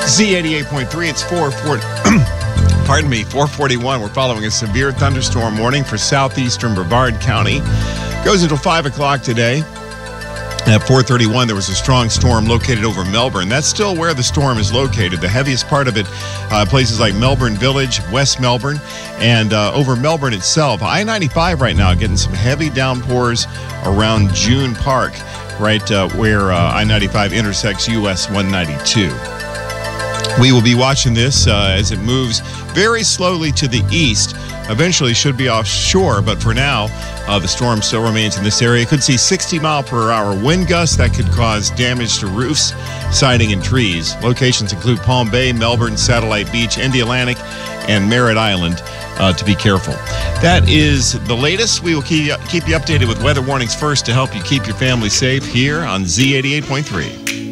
Z88.3, it's 441. We're following a severe thunderstorm warning for southeastern Brevard County. Goes until 5 o'clock today. At 4:31, there was a strong storm located over Melbourne. That's still where the storm is located. The heaviest part of it, places like Melbourne Village, West Melbourne, and over Melbourne itself. I-95 right now getting some heavy downpours around June Park, right where I-95 intersects US 192. We will be watching this as it moves very slowly to the east. Eventually should be offshore, but for now, the storm still remains in this area. Could see 60-mile-per-hour wind gusts that could cause damage to roofs, siding, and trees. Locations include Palm Bay, Melbourne, Satellite Beach, Indialantic, and Merritt Island. To be careful. That is the latest. We will keep you updated with weather warnings first to help you keep your family safe here on Z88.3.